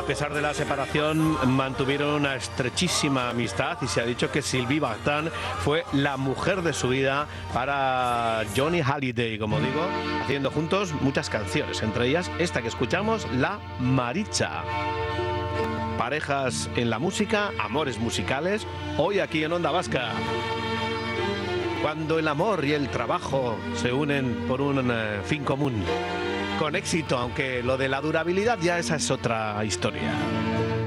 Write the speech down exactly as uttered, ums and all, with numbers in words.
pesar de la separación, mantuvieron una estrechísima amistad y se ha dicho que Sylvie Vartan fue la mujer de su vida para Johnny Hallyday, como digo, haciendo juntos muchas canciones, entre ellas esta que escuchamos, La Maricha. Parejas en la música, amores musicales, hoy aquí en Onda Vasca. Cuando el amor y el trabajo se unen por un uh, fin común, con éxito, aunque lo de la durabilidad ya esa es otra historia.